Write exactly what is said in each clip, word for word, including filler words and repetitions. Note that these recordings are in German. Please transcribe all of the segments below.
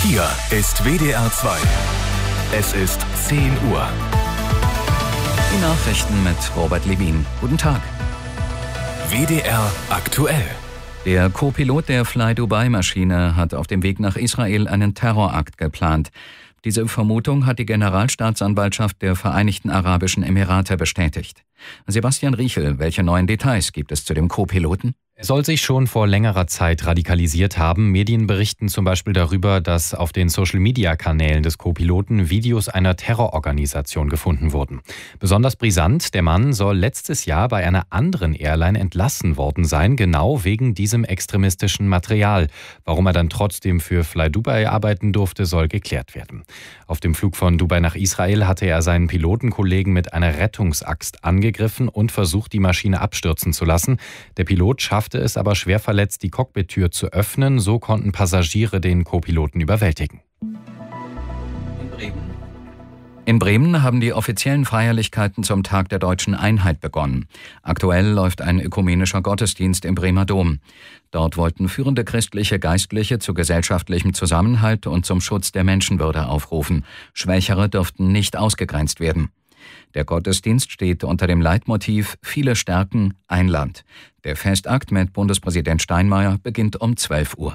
Hier ist W D R zwei. Es ist zehn Uhr. Die Nachrichten mit Robert Levin. Guten Tag. W D R aktuell. Der Co-Pilot der Fly-Dubai-Maschine hat auf dem Weg nach Israel einen Terrorakt geplant. Diese Vermutung hat die Generalstaatsanwaltschaft der Vereinigten Arabischen Emirate bestätigt. Sebastian Riechel, welche neuen Details gibt es zu dem Co-Piloten? Er soll sich schon vor längerer Zeit radikalisiert haben. Medien berichten zum Beispiel darüber, dass auf den Social-Media-Kanälen des Co-Piloten Videos einer Terrororganisation gefunden wurden. Besonders brisant, der Mann soll letztes Jahr bei einer anderen Airline entlassen worden sein, genau wegen diesem extremistischen Material. Warum er dann trotzdem für Fly Dubai arbeiten durfte, soll geklärt werden. Auf dem Flug von Dubai nach Israel hatte er seinen Pilotenkollegen mit einer Rettungsaxt angegriffen und versucht, die Maschine abstürzen zu lassen. Der Pilot schaffte es aber schwer verletzt, die Cockpittür zu öffnen. So konnten Passagiere den Co-Piloten überwältigen. In Bremen? In Bremen haben die offiziellen Feierlichkeiten zum Tag der Deutschen Einheit begonnen. Aktuell läuft ein ökumenischer Gottesdienst im Bremer Dom. Dort wollten führende christliche Geistliche zu gesellschaftlichem Zusammenhalt und zum Schutz der Menschenwürde aufrufen. Schwächere dürften nicht ausgegrenzt werden. Der Gottesdienst steht unter dem Leitmotiv Viele Stärken, ein Land. Der Festakt mit Bundespräsident Steinmeier beginnt um zwölf Uhr.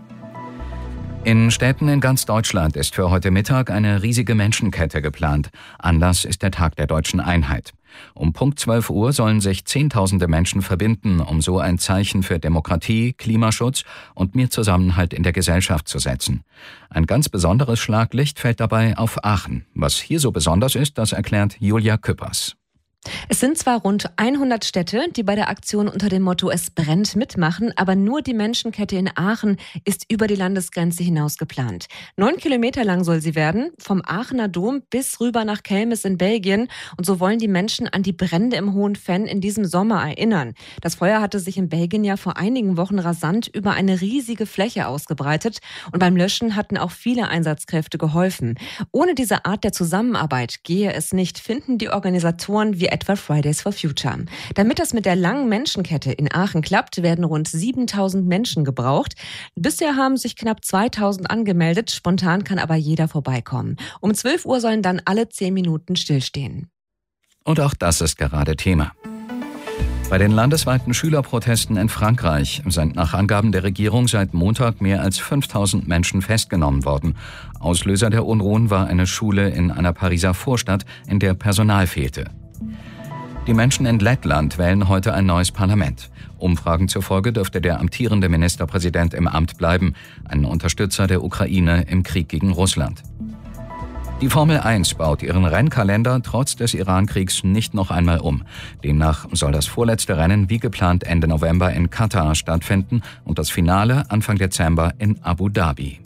In Städten in ganz Deutschland ist für heute Mittag eine riesige Menschenkette geplant. Anlass ist der Tag der Deutschen Einheit. Um Punkt zwölf Uhr sollen sich Zehntausende Menschen verbinden, um so ein Zeichen für Demokratie, Klimaschutz und mehr Zusammenhalt in der Gesellschaft zu setzen. Ein ganz besonderes Schlaglicht fällt dabei auf Aachen. Was hier so besonders ist, das erklärt Julia Küppers. Es sind zwar rund hundert Städte, die bei der Aktion unter dem Motto Es brennt mitmachen, aber nur die Menschenkette in Aachen ist über die Landesgrenze hinaus geplant. Neun Kilometer lang soll sie werden, vom Aachener Dom bis rüber nach Kelmis in Belgien. Und so wollen die Menschen an die Brände im Hohen Venn in diesem Sommer erinnern. Das Feuer hatte sich in Belgien ja vor einigen Wochen rasant über eine riesige Fläche ausgebreitet. Und beim Löschen hatten auch viele Einsatzkräfte geholfen. Ohne diese Art der Zusammenarbeit gehe es nicht, finden die Organisatoren wie etwa Fridays for Future. Damit das mit der langen Menschenkette in Aachen klappt, werden rund siebentausend Menschen gebraucht. Bisher haben sich knapp zweitausend angemeldet, spontan kann aber jeder vorbeikommen. Um zwölf Uhr sollen dann alle zehn Minuten stillstehen. Und auch das ist gerade Thema. Bei den landesweiten Schülerprotesten in Frankreich sind nach Angaben der Regierung seit Montag mehr als fünftausend Menschen festgenommen worden. Auslöser der Unruhen war eine Schule in einer Pariser Vorstadt, in der Personal fehlte. Die Menschen in Lettland wählen heute ein neues Parlament. Umfragen zufolge dürfte der amtierende Ministerpräsident im Amt bleiben, ein Unterstützer der Ukraine im Krieg gegen Russland. Die Formel eins baut ihren Rennkalender trotz des Iran-Kriegs nicht noch einmal um. Demnach soll das vorletzte Rennen wie geplant Ende November in Katar stattfinden und das Finale Anfang Dezember in Abu Dhabi.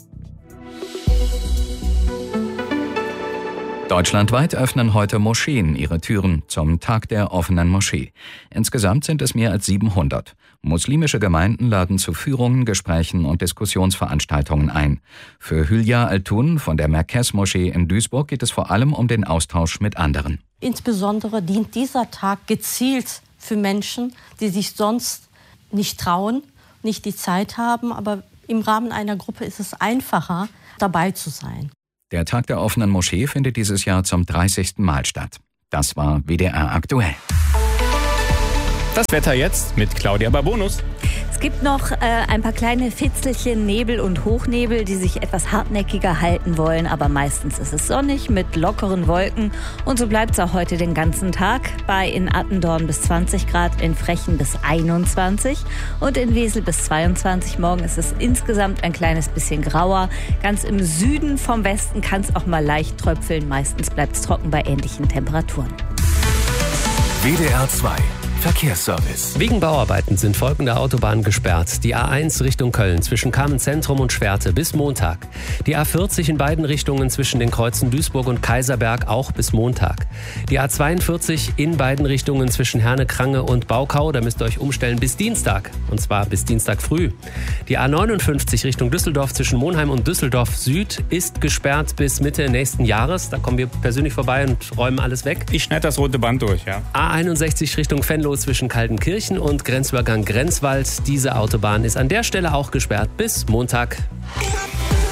Deutschlandweit öffnen heute Moscheen ihre Türen zum Tag der offenen Moschee. Insgesamt sind es mehr als siebenhundert. Muslimische Gemeinden laden zu Führungen, Gesprächen und Diskussionsveranstaltungen ein. Für Hülya Altun von der Merkez-Moschee in Duisburg geht es vor allem um den Austausch mit anderen. Insbesondere dient dieser Tag gezielt für Menschen, die sich sonst nicht trauen, nicht die Zeit haben. Aber im Rahmen einer Gruppe ist es einfacher, dabei zu sein. Der Tag der offenen Moschee findet dieses Jahr zum dreißigsten Mal statt. Das war W D R aktuell. Das Wetter jetzt mit Claudia Barbonus. Es gibt noch äh, ein paar kleine Fitzelchen, Nebel und Hochnebel, die sich etwas hartnäckiger halten wollen. Aber meistens ist es sonnig mit lockeren Wolken. Und so bleibt es auch heute den ganzen Tag. Bei in Attendorn bis zwanzig Grad, in Frechen bis einundzwanzig und in Wesel bis zweiundzwanzig. Morgen ist es insgesamt ein kleines bisschen grauer. Ganz im Süden vom Westen kann es auch mal leicht tröpfeln. Meistens bleibt es trocken bei ähnlichen Temperaturen. W D R zwei Verkehrsservice. Wegen Bauarbeiten sind folgende Autobahnen gesperrt. Die A eins Richtung Köln zwischen Kamen-Zentrum und Schwerte bis Montag. Die A vierzig in beiden Richtungen zwischen den Kreuzen Duisburg und Kaiserberg auch bis Montag. Die A zweiundvierzig in beiden Richtungen zwischen Herne-Krange und Baukau, da müsst ihr euch umstellen bis Dienstag. Und zwar bis Dienstag früh. Die A neunundfünfzig Richtung Düsseldorf zwischen Monheim und Düsseldorf Süd ist gesperrt bis Mitte nächsten Jahres. Da kommen wir persönlich vorbei und räumen alles weg. Ich schneide das rote Band durch, ja. A einundsechzig Richtung Venlo zwischen Kaltenkirchen und Grenzübergang Grenzwald. Diese Autobahn ist an der Stelle auch gesperrt bis Montag.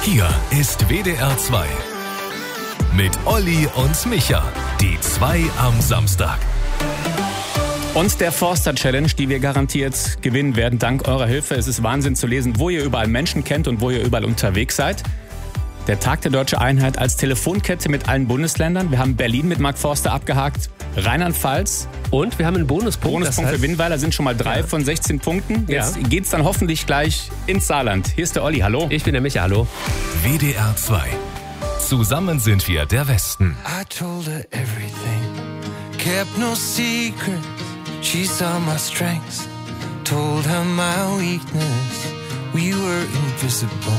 Hier ist W D R zwei. Mit Olli und Micha. Die zwei am Samstag. Und der Forster-Challenge, die wir garantiert gewinnen werden, dank eurer Hilfe. Es ist Wahnsinn zu lesen, wo ihr überall Menschen kennt und wo ihr überall unterwegs seid. Der Tag der Deutschen Einheit als Telefonkette mit allen Bundesländern. Wir haben Berlin mit Mark Forster abgehakt, Rheinland-Pfalz. Und wir haben einen Bonuspunkt. Bonuspunkt das heißt, für Winnweiler, sind schon mal drei ja. von sechzehn Punkten. Jetzt ja. geht's dann hoffentlich gleich ins Saarland. Hier ist der Olli, hallo. Ich bin der Micha, hallo. W D R zwei. Zusammen sind wir der Westen. I told her everything, kept no secret. She saw my strengths, told her my weakness. We were invisible,